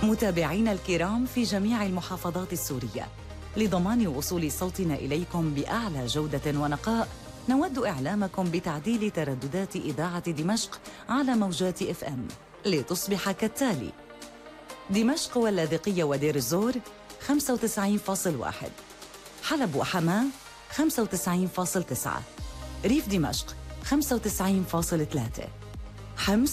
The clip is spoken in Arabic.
متابعينا الكرام في جميع المحافظات السورية، لضمان وصول صوتنا إليكم بأعلى جودة ونقاء، نود إعلامكم بتعديل ترددات إذاعة دمشق على موجات FM لتصبح كالتالي: دمشق واللاذقية ودير الزور 95.1، حلب وحماة 95.9، ريف دمشق 95.3، حمص